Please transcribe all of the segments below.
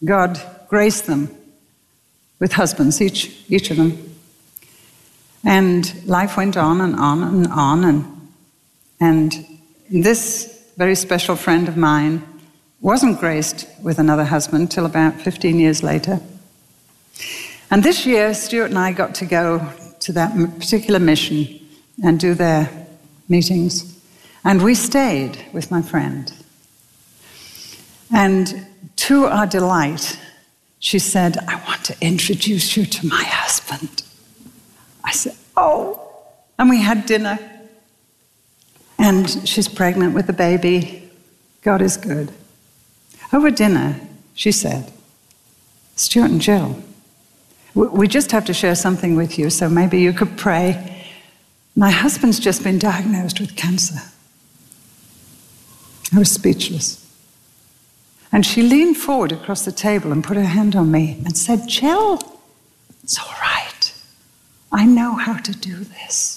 God graced them with husbands, each of them. And life went on and on and on. And this very special friend of mine wasn't graced with another husband till about 15 years later. And this year, Stuart and I got to go to that particular mission and do their meetings. And we stayed with my friend. And to our delight, she said, "I want to introduce you to my husband." I said, "Oh." And we had dinner. And she's pregnant with a baby. God is good. Over dinner, she said, "Stuart and Jill, we just have to share something with you, so maybe you could pray. My husband's just been diagnosed with cancer." I was speechless. And she leaned forward across the table and put her hand on me and said, "Jill, it's all right. I know how to do this."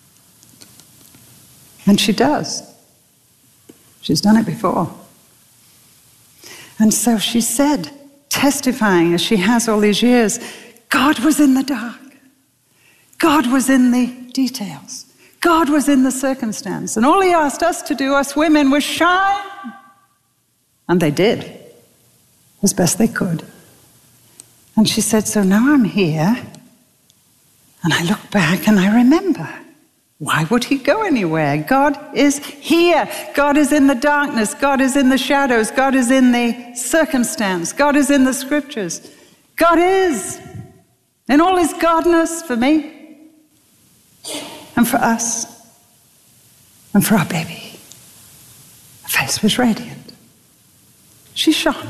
And she does. She's done it before. And so she said, testifying as she has all these years, God was in the dark. God was in the details. God was in the circumstance. And all he asked us to do, us women, was shine. And they did, as best they could. And she said, so now I'm here, and I look back and I remember. Why would he go anywhere? God is here. God is in the darkness. God is in the shadows. God is in the circumstance. God is in the scriptures. God is in all his godness for me and for us and for our baby. Her face was radiant. She shone.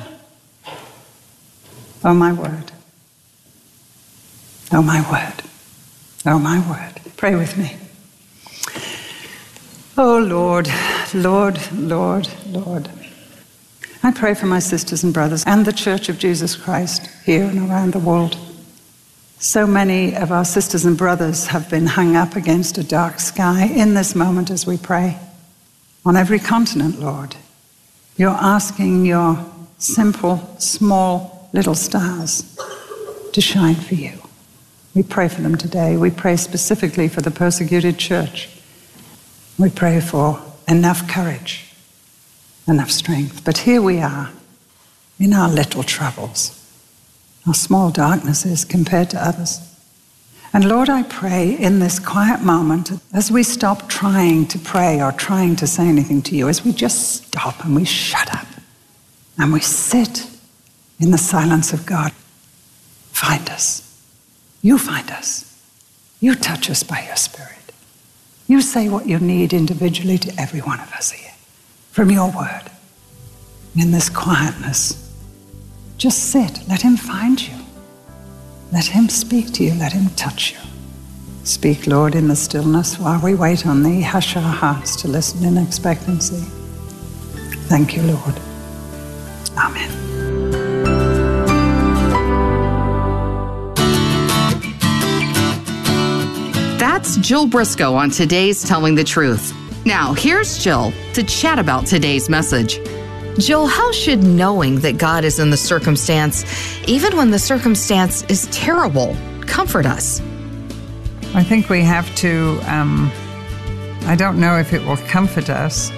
Oh, my word. Oh, my word. Oh, my word. Pray with me. Oh, Lord, Lord, Lord, Lord. I pray for my sisters and brothers and the Church of Jesus Christ here and around the world. So many of our sisters and brothers have been hung up against a dark sky in this moment as we pray. On every continent, Lord, you're asking your simple, small, little stars to shine for you. We pray for them today. We pray specifically for the persecuted church. We pray for enough courage, enough strength. But here we are, in our little troubles, our small darknesses compared to others. And Lord, I pray in this quiet moment, as we stop trying to pray or trying to say anything to you, as we just stop and we shut up and we sit in the silence of God, find us. You find us. You touch us by your Spirit. You say what you need individually to every one of us here from your word. In this quietness, just sit. Let him find you. Let him speak to you. Let him touch you. Speak, Lord, in the stillness while we wait on thee. Hush our hearts to listen in expectancy. Thank you, Lord. Amen. That's Jill Briscoe on today's Telling the Truth. Now, here's Jill to chat about today's message. Jill, how should knowing that God is in the circumstance, even when the circumstance is terrible, comfort us? I think we have to, I don't know if it will comfort us,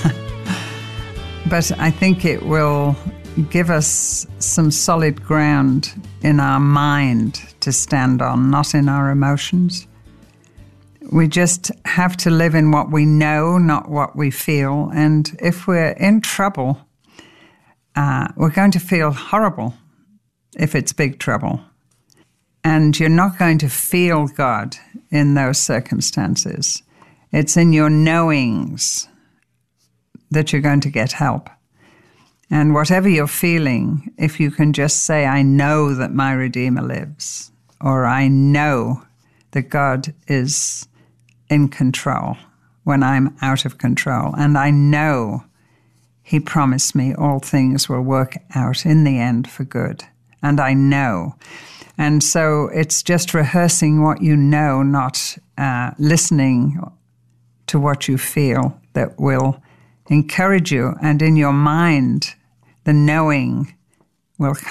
but I think it will give us some solid ground in our mind to stand on, not in our emotions. We just have to live in what we know, not what we feel. And if we're in trouble, we're going to feel horrible if it's big trouble. And you're not going to feel God in those circumstances. It's in your knowings that you're going to get help. And whatever you're feeling, if you can just say, I know that my Redeemer lives, or I know that God is in control when I'm out of control. And I know he promised me all things will work out in the end for good. And I know. And so it's just rehearsing what you know, not listening to what you feel, that will encourage you. And in your mind, the knowing will come.